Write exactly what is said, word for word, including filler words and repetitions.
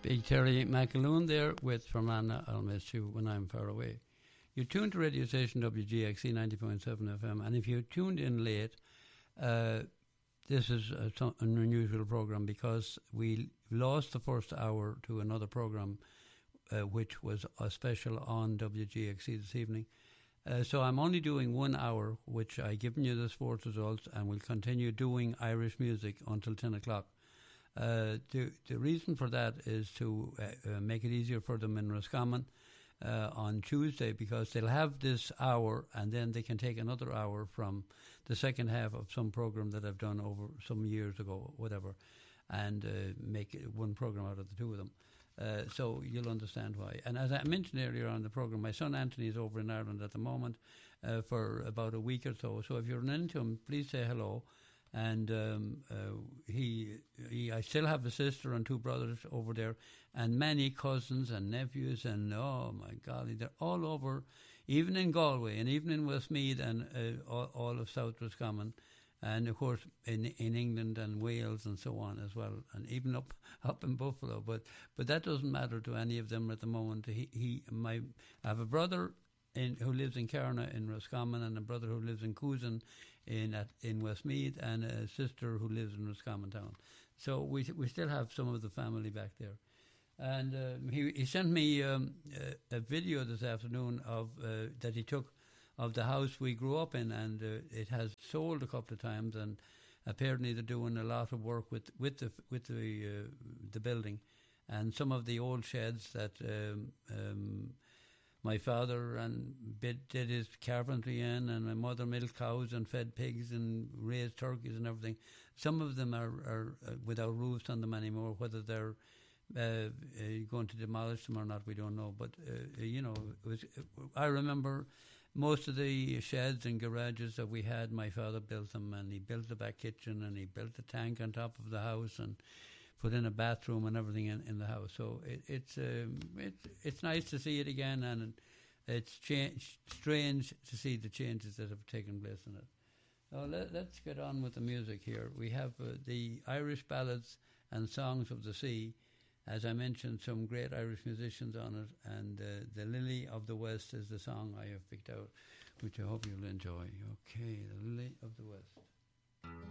Big Terry McAloon there with Fermanagh, I'll Miss You When I'm Far Away. You tuned to radio station W G X C ninety point seven F M, and if you tuned in late, uh, this is a, an unusual program because we lost the first hour to another program, uh, which was a special on W G X C this evening. Uh, so I'm only doing one hour, which I've given you the sports results, and we'll continue doing Irish music until ten o'clock. Uh, the, the reason for that is to uh, uh, make it easier for them in Roscommon uh, on Tuesday, because they'll have this hour and then they can take another hour from the second half of some program that I've done over some years ago, whatever, and uh, make it one program out of the two of them. Uh, so you'll understand why. And as I mentioned earlier on the program, my son Anthony is over in Ireland at the moment uh, for about a week or so. So if you're into him, please say hello. And um, uh, he, he, I still have a sister and two brothers over there, and many cousins and nephews, and oh my golly, they're all over, even in Galway and even in Westmeath and uh, all, all of South Roscommon, and of course in in England and Wales and so on as well, and even up up in Buffalo. But but that doesn't matter to any of them at the moment. He he my I have a brother in who lives in Carna in Roscommon, and a brother who lives in Cousin in at, in Westmeath, and a sister who lives in Roscommon town. So we we still have some of the family back there. And uh, he he sent me um, a, a video this afternoon of uh, that he took of the house we grew up in, and uh, it has sold a couple of times, and apparently they're doing a lot of work with with the with the uh, the building, and some of the old sheds that um, um, my father and bid, did his carpentry in, and my mother milked cows and fed pigs and raised turkeys and everything. Some of them are, are uh, without roofs on them anymore. Whether they're uh, uh, going to demolish them or not, we don't know. But uh, you know, it was. I remember most of the sheds and garages that we had. My father built them, and he built the back kitchen, and he built the tank on top of the house, and put in a bathroom and everything in, in the house. So it, it's um, it, it's nice to see it again, and it's change, strange to see the changes that have taken place in it. So let, let's get on with the music here. We have uh, the Irish ballads and songs of the sea. As I mentioned, some great Irish musicians on it, and uh, the Lily of the West is the song I have picked out, which I hope you'll enjoy. Okay, the Lily of the West.